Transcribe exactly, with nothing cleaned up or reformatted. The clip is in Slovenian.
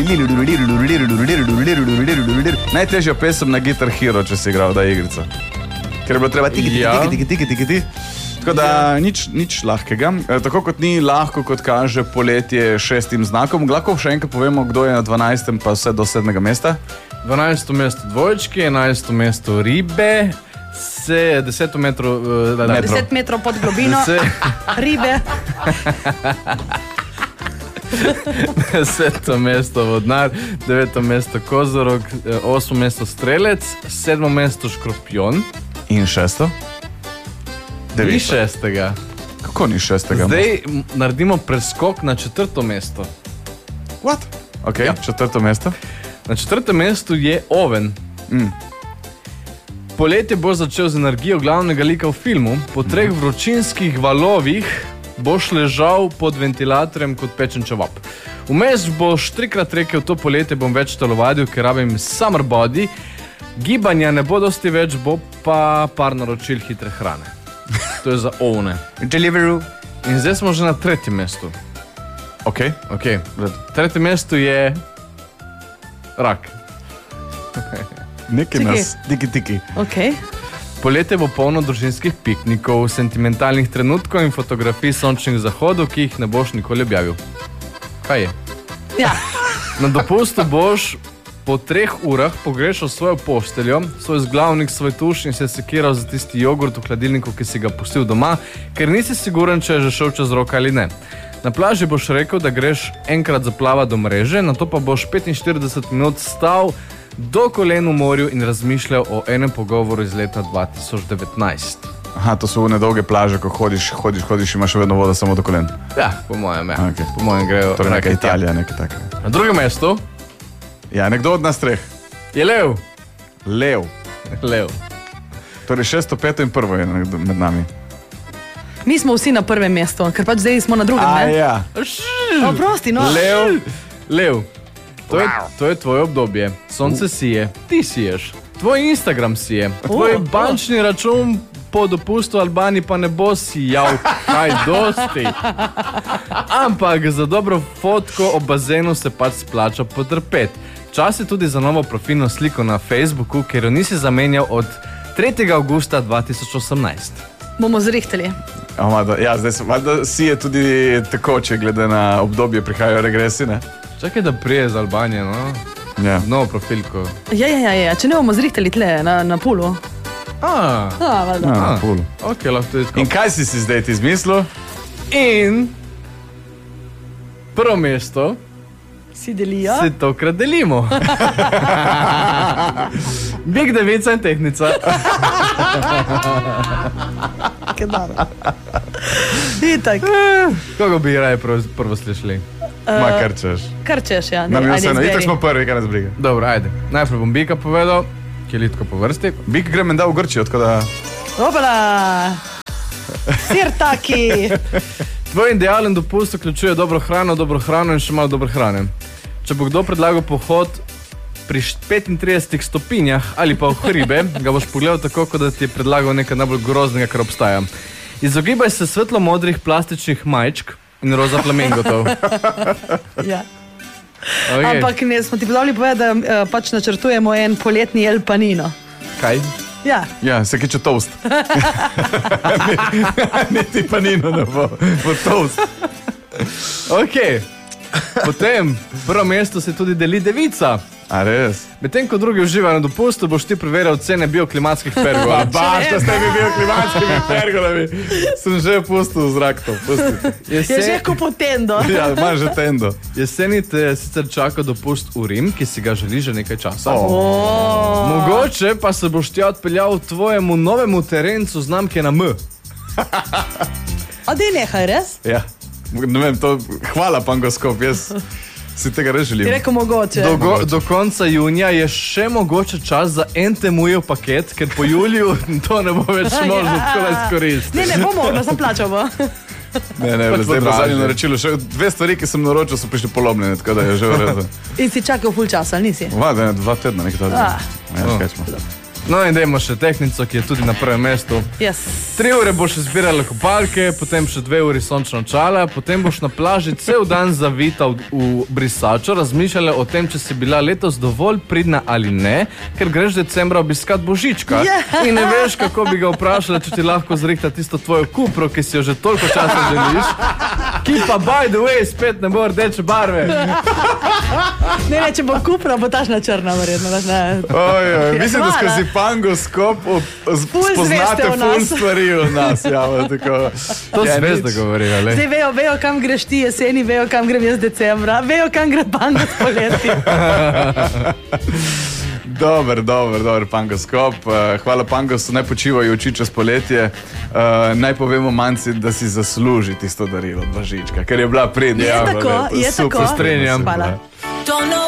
Najtežja pesem na Guitar Hero, če si igral, da je igrica. Ker je bilo treba tiki, tiki, tiki, tiki, tiki, tiki, tiki. Tako da nič, nič lahkega. E, tako kot ni lahko, kot kaže poletje šestim znakom. Lahko še enkrat povemo, kdo je na dvanajstem pa vse do sedmega mesta. dvanajsto mesto dvojčki, enajsto mesto ribe, se deset metrov, uh, deset metrov pod globino, Deset. ribe. deseto mesto vodnar, deveto mesto kozorog, osmo mesto strelec, sedmo mesto škorpion. In šesto? Ni šestega. Kako ni šestega? Zdaj m- naredimo preskok na četrto mesto. What? Ok, Ja. četrto mesto. Na četrtem mestu je oven. Mm. Poletje boš začel z energijo glavnega lika v filmu. Po treh vročinskih valovih boš ležal pod ventilatorjem kot pečen čevap. Vmes boš trikrat rekel, to poletje bom več telovadil, ker rabim summer body. Gibanja ne bo dosti več, bo pa par naročil hitre hrane. To je za ovne. Deliveroo. In zdaj smo že na tretjem mestu. Ok. Okay. Tretje mesto je rak. Nekaj Tiki. nas, tiki, tiki. Okay. Poletje bo polno družinskih piknikov, sentimentalnih trenutkov in fotografij sončnih zahodov, ki jih ne boš nikoli objavil. Kaj je? Ja. Na dopustu boš po treh urah pogrešal svojo posteljo, svoj zglavnik, svoj tuš in se sekiral za tisti jogurt v hladilniku, ki si ga pustil doma, ker nisi siguren, če je že šel čez roko ali ne. Na plaži boš rekel, da greš enkrat zaplavat do mreže, nato pa boš petinštirideset minut stal do kolen v morju in razmišljal o enem pogovoru iz leta dva tisoč devetnajst. Aha, to so one dolge plaže, ko hodiš, hodiš, hodiš, imaš vedno voda samo do kolen. Ja, po mojem, ja. Okej. Po mojem grejo Torej neka rake tja. Italija, nekaj takega. Na drugem mestu Ja, nekdo od nas treh. je lev. Lev. Lev. Torej šesto, peto in prvo je nekdo med nami. Mi smo vsi na prvem mestu, ker pač zdaj smo na drugem. A Ne? ja. Oprosti, no. Lev, lev. To je, to je tvoje obdobje. Sonce sije, ti siješ. Tvoj Instagram sije. Tvoj O, o. bančni račun po dopustu v Albaniji pa ne bo sijal kaj dosti. Ampak za dobro fotko ob bazenu se pač splača potrpeti. Čas je tudi za novo profilno sliko na Facebooku, ker jo nisi zamenjal od tretjega avgusta dva tisoč osemnajst. Bomo zrihtali. Ama, da, ja, zdaj se, valjda si je tudi tekoče, glede na obdobje prihajajo regresi, ne? Čakaj, da prije z Albanije, no? Ja. Novo profilko. Ja, ja, ja, ja. Če ne bomo zrihtali tle na, na pulu. A, A, valjda. Ja, A. pol. ok, lahko tudi tako. In kaj si si zdaj ti izmislil? In prvo mesto Si delijo. si tokrat delimo. Big devica in tehnica. Itak. Koga bi raje prvo, prvo slišali? Ma kar češ. Kar češ, ja. Nam je ajde, vseeno, izberi. itak smo prvi, kaj nas briga. Dobro, ajde. Najprej bom Bika povedal, ki je litko po vrsti. Bik gre menda v Grčijo, tako da... Opala! Sir taki! Tvoj idealen dopust vključuje dobro hrano, dobro hrano in še malo dobre hrane. Če bo kdo predlagal pohod pri petintridesetih stopinjah ali pa v hribe, ga boš pogledal tako, kot da ti je predlagal nekaj najbolj groznega, kar obstaja. Izogibaj se svetlo-modrih plastičnih majčk in roza flamingotov. Ja. Okay. Ampak ne, smo ti pozabili povedati, da uh, pač načrtujemo en poletni El Panino. Kaj? Ja. Ja, se kiče toast. Niti panino ne bo, bo toast. Ok. Potem, prvo mesto se tudi deli devica. A res? Medtem ko drugi uživajo na dopustu, boš ti preverjal cene bioklimatskih pergolov. Baš, da ste mi bil klimatskimi pergolami. Sem že pustil v zrak to, pustite. Je že kupil tendo. Ja, ima že tendo. Jeseni te sicer čaka dopust v Rim, ki si ga želi že nekaj časa. Oh. Mogoče pa se boš ti odpeljal v tvojemu novemu terencu znamke na M. A dej nehaj, res? Ja, ne vem, to, hvala Pangoskop, jaz si tega res Ti želim. rekel mogoče. Do, go, do konca junija je še mogoče čas za en temujev paket, ker po juliju to ne bo več možno tako da izkoristiti. Ne, ne, bo mogla, sem plačal bo. Ne, ne, Pač zdaj bo pa zadnje dražje. naročilo. Še dve stvari, ki sem naročil, so prišli polomljene, tako da je že v redu. In si čakal ful časa, ali nisi? Va, da je dva tedna, nekaj tega. Ah. Ja, Oh. kaj smo. No in dajmo še tehnico, ki je tudi na prvem mestu. Yes. Tri ure boš izbirala kopalke, potem še dve uri sončna očala, potem boš na plaži cel dan zavita v, v brisačo, razmišljala o tem, če si bila letos dovolj pridna ali ne, ker greš decembra obiskat Božička. Yeah. In ne veš, kako bi ga vprašala, če ti lahko zrihta tisto tvojo kupro, ki si jo že toliko časa želiš, ki pa by the way spet ne bo rdeče barve. Ne, ne, če bo kupra, bo tašna črna, verjetno. Oj, oj, mislim, da skozi pangoskop spoznate ful stvari v nas. Ja, to ja, zvezda govori, ali? Zdaj vejo, vejo, kam greš ti jeseni, vejo, kam grem jaz decembra, vejo, kam gre pangos poleti. Dober, dober, dober pangoskop. Hvala pangosu, naj počivajo oči čez poletje. Uh, naj povemo manjci, da si zasluži tisto darilo od Božička, ker je bila prednja. Je tako, je tako. Super, strenjam. Hvala.